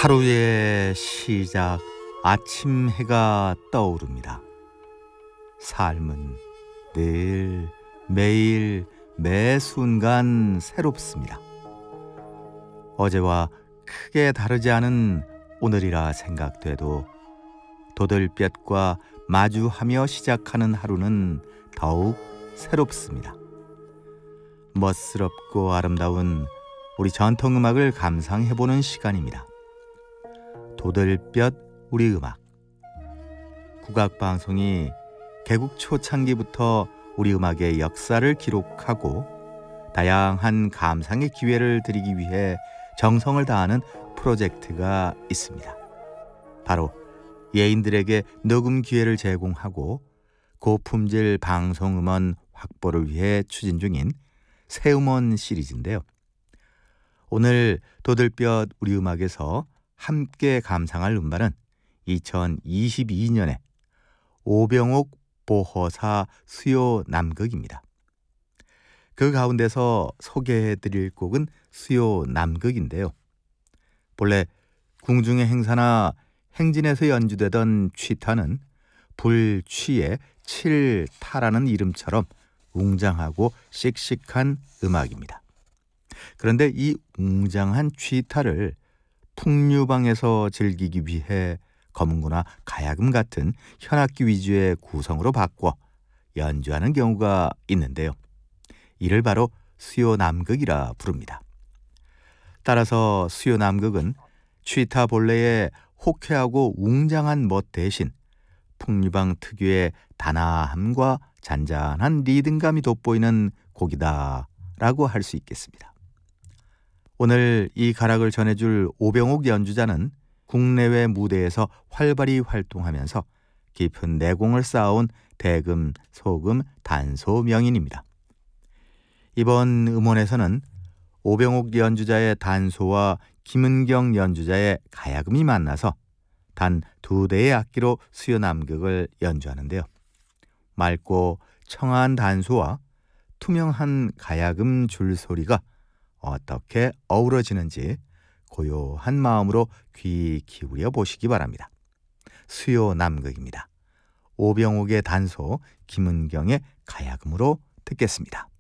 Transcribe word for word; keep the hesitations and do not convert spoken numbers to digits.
하루의 시작, 아침 해가 떠오릅니다. 삶은 늘, 매일, 매 순간 새롭습니다. 어제와 크게 다르지 않은 오늘이라 생각돼도 도들볕과 마주하며 시작하는 하루는 더욱 새롭습니다. 멋스럽고 아름다운 우리 전통음악을 감상해보는 시간입니다. 도들볕 우리 음악. 국악방송이 개국 초창기부터 우리 음악의 역사를 기록하고 다양한 감상의 기회를 드리기 위해 정성을 다하는 프로젝트가 있습니다. 바로 예인들에게 녹음 기회를 제공하고 고품질 방송음원 확보를 위해 추진 중인 새음원 시리즈인데요. 오늘 도들볕 우리 음악에서 함께 감상할 음반은 이천이십이 년에 오병옥 보허사 수요 남극입니다. 그 가운데서 소개해드릴 곡은 수요 남극인데요. 본래 궁중의 행사나 행진에서 연주되던 취타는 불취의 칠타라는 이름처럼 웅장하고 씩씩한 음악입니다. 그런데 이 웅장한 취타를 풍류방에서 즐기기 위해 검은고나 가야금 같은 현악기 위주의 구성으로 바꿔 연주하는 경우가 있는데요. 이를 바로 수요남극이라 부릅니다. 따라서 수요남극은 취타 본래의 호쾌하고 웅장한 멋 대신 풍류방 특유의 단아함과 잔잔한 리듬감이 돋보이는 곡이다라고 할 수 있겠습니다. 오늘 이 가락을 전해줄 오병옥 연주자는 국내외 무대에서 활발히 활동하면서 깊은 내공을 쌓아온 대금, 소금, 단소 명인입니다. 이번 음원에서는 오병옥 연주자의 단소와 김은경 연주자의 가야금이 만나서 단 두 대의 악기로 수요남극을 연주하는데요. 맑고 청아한 단소와 투명한 가야금 줄소리가 어떻게 어우러지는지 고요한 마음으로 귀 기울여 보시기 바랍니다. 수요남극입니다. 오병옥의 단소, 김은경의 가야금으로 듣겠습니다.